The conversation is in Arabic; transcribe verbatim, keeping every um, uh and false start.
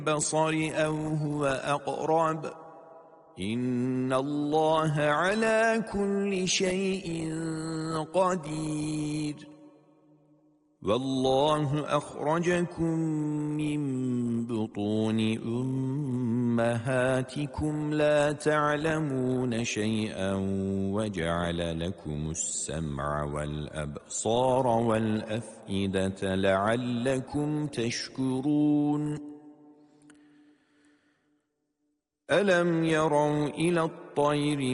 البصر أو هو أقرب إن الله على كل شيء قدير والله أخرجكم من بطون أمهاتكم لا تعلمون شيئا وجعل لكم السمع والأبصار والأفئدة لعلكم تشكرون ألم يروا إلى الطير